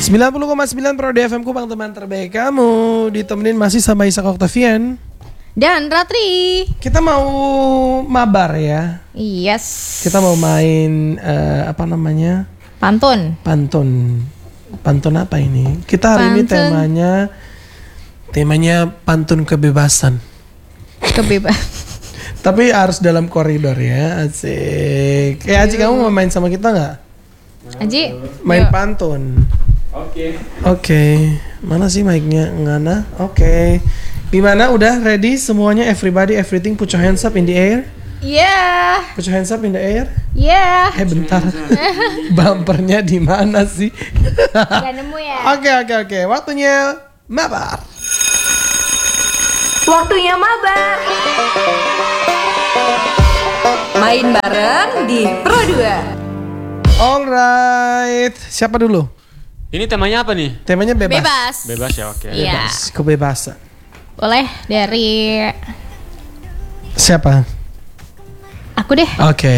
90,9 Pro FM Kupang, teman terbaik kamu. Ditemenin masih sama Ishak Octavian dan Ratri. Kita mau mabar ya. Yes. Kita mau main apa namanya? Pantun. Pantun apa ini? Kita hari ini temanya pantun kebebasan. Tapi harus dalam koridor ya. Asik. Aji, kamu mau main sama kita nggak? Aji main pantun. Oke. Mana sih mic-nya? Ngana? Oke. Gimana? Udah ready semuanya? Everybody, everything, put your hands up in the air. Yeah. Put your hands up in the air. Yeah. Bentar. Bumpernya di mana sih? Gak nemu ya. Oke. Waktunya mabar. Waktunya mabar. Main bareng di Pro 2. Alright. Siapa dulu? Ini temanya apa nih? Temanya bebas. Bebas ya, oke. Iya. Bebas. Kebebasan. Boleh dari Siapa? aku deh. Oke.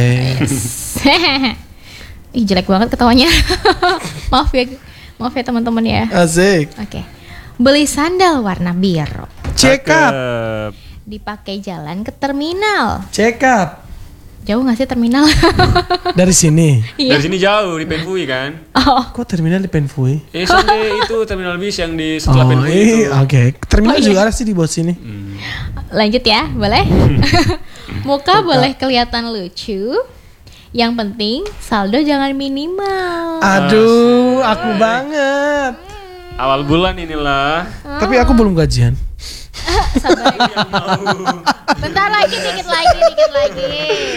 Ih, jelek banget ketawanya. Maaf ya teman-teman ya. Asik. Oke. Beli sandal warna biru, Check up. dipakai jalan ke terminal. Check up. Jauh gak sih terminal? Dari sini. Dari sini jauh, di Penfui kan? Oh, Kok terminal di Penfui? Sampai itu terminal bis yang di setelah Penfui itu. Oke. Terminal juga ada sih di bawah sini. lanjut ya, boleh? Muka boleh kelihatan lucu. Yang penting saldo jangan minimal. Aduh, aku banget. Awal bulan inilah. Tapi aku belum gajian. Sabar. Bentar lagi, dikit lagi.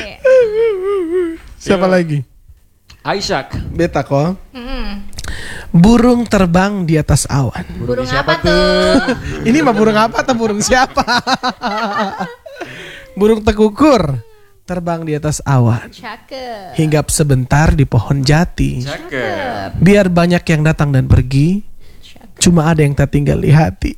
Siapa lagi? Aisyah. Beta kok. Burung terbang di atas awan. Burung apa tuh? Ini mah burung apa atau burung siapa? Burung tekukur terbang di atas awan. Cakep. Hinggap sebentar di pohon jati. Cakep. Biar banyak yang datang dan pergi, cuma ada yang tertinggal di hati.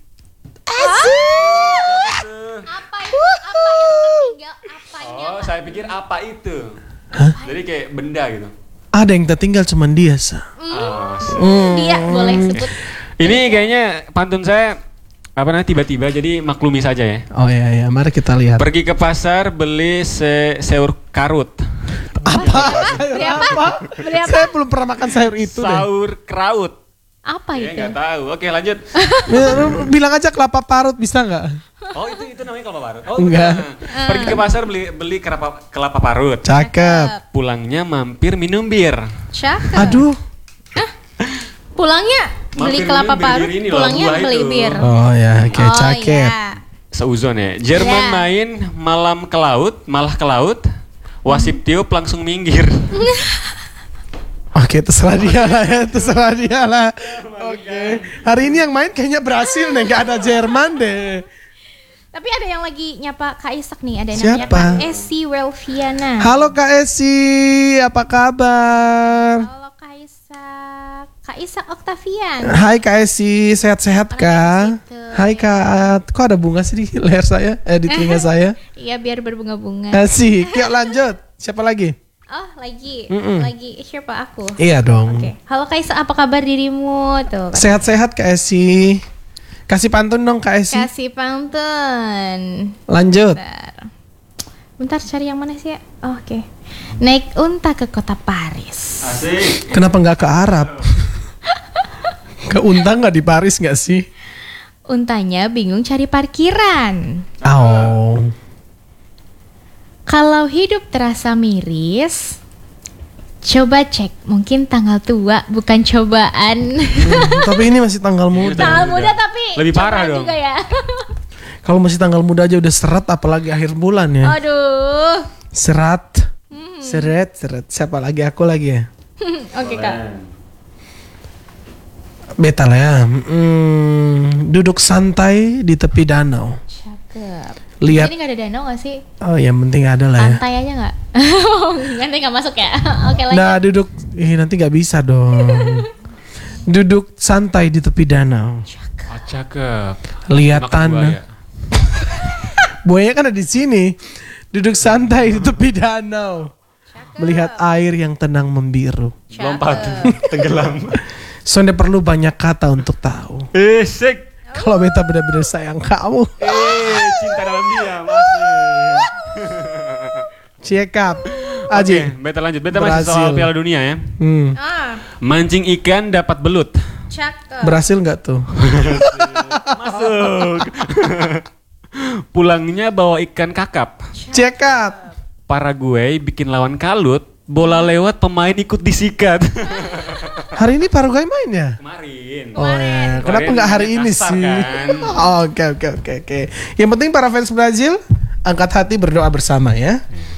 Oh, saya pikir apa itu? Hah? Jadi kayak benda gitu. Ada yang tertinggal cuma dia, Sa. Dia boleh sebut. Ini kayaknya pantun saya apa namanya tiba-tiba, jadi maklumi saja ya. Oh iya, mari kita lihat. Pergi ke pasar beli sayur karut. Beli apa? Saya belum pernah makan sayur itu deh. Sayur kraut. Apa Ya itu? nggak tahu. Oke, lanjut. Bilang aja kelapa parut, bisa nggak? Oh, itu namanya kelapa parut. Oh, Enggak. bukan. Pergi ke pasar beli kelapa parut. Cakep. Pulangnya mampir minum bir. Cakep. Aduh. Pulangnya beli Mampir kelapa minum parut, bir ini loh, pulangnya buah beli itu. bir. Oh ya, oke, cakep. Iya. Seuzon ya. Jerman Ya. main malah ke laut. Wasip tiup langsung minggir. Oke, terserah dia lah. Oke. Hari ini yang main kayaknya Brasil nih, nggak ada Jerman deh. Tapi ada yang lagi nyapa Kak Isak nih, ada yang namanya Siapa? Kak Esi Welviana. Halo Kak Esi, apa kabar? Halo Kak Isak Octavian. Hai Kak Esi, sehat-sehat kah? situ. Hai Kak, kok ada bunga sih di leher saya? Di telinga saya? Iya, biar berbunga-bunga. Asik, yuk lanjut. Siapa lagi? Oh, lagi siapa aku? Iya dong. Oke. Halo Kak Isak, apa kabar dirimu tuh? Sehat-sehat Kak Esi. Kasih pantun dong Kak Esi. Kasih pantun. Lanjut. Bentar cari yang mana sih ya? Oh, oke. Naik unta ke kota Paris. Asik. Kenapa nggak ke Arab? Ke unta nggak di Paris nggak sih? Untanya bingung cari parkiran. Oh. Kalau hidup terasa miris, coba cek, mungkin tanggal tua bukan cobaan. Tapi ini masih tanggal muda. Tanggal muda tapi Lebih parah cobaan dong. juga ya. Kalau masih tanggal muda aja udah seret, apalagi akhir bulan ya. Aduh. Seret. Siapa lagi? Aku lagi ya. Oke Kak. Beta lah ya. Duduk santai di tepi danau. Cakep. Lihat. Ini gak ada danau gak sih? Oh, yang penting ada lah ya. Pantai aja gak? Nanti gak masuk ya? Oke lanjut. Nah, duduk. Nanti nggak bisa dong. Duduk santai di tepi danau. Oh, cakep. Lihat Makan tanah. buaya. Buaya kan ada di sini. Duduk santai di tepi danau. Melihat air yang tenang membiru. Lompat, tenggelam. Sonde perlu banyak kata untuk tahu. Sik. Kalau beta benar-benar sayang kamu. Cinta dalam diam. Asik. Cekap. Oke, Aji. beta lanjut. Beta masih Berhasil. soal Piala Dunia ya. Mancing ikan dapat belut. Cakep. Berhasil nggak tuh? Masuk. Pulangnya bawa ikan kakap. Cekap. Paraguay bikin lawan kalut. Bola lewat, pemain ikut disikat. Hari ini Paraguay main ya? Kemarin. Oh ya, kenapa Kemarin nggak hari ini Kasar, sih? kan? Oke. Yang penting para fans Brazil angkat hati berdoa bersama ya.